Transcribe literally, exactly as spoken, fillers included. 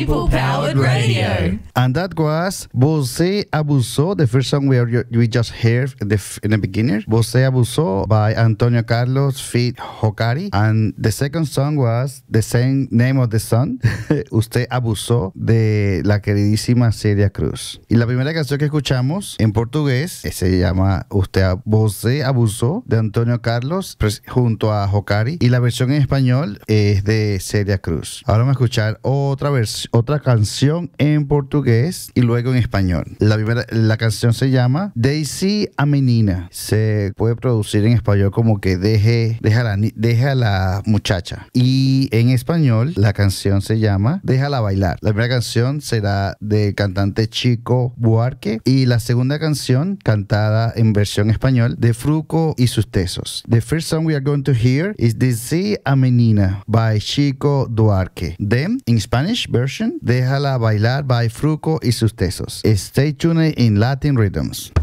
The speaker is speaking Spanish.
People-powered radio. And that was Você Abusó, the first song we are, we just heard in the, in the beginning. Você Abusó by Antonio Carlos feat. Hokari. And the second song was the same name of the song, Usted Abusó, de la queridísima Celia Cruz. Y la primera canción que escuchamos en portugués se llama Usted Você Abusó, de Antonio Carlos junto a Hokari. Y la versión en español es de Celia Cruz. Ahora vamos a escuchar otra, otra canción en portugués y luego en español. La, primera, la canción se llama Daisy a Menina. Se puede producir en español como que deje, deja, la, deja la muchacha. Y en español la canción se llama Déjala bailar. La primera canción será del cantante Chico Buarque y la segunda canción cantada en versión español de Fruco y sus tesos. The first song we are going to hear is Daisy a Menina by Chico Buarque. Then, in Spanish version, Déjala bailar by Fruco y sus tesos. Stay tuned in Latin rhythms.